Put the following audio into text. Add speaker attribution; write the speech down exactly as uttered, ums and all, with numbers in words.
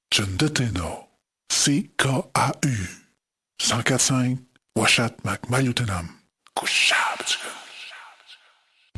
Speaker 1: Chundeteno, C K A U, cent quatre cinq, Washat Mac Mayutenam, Kushab,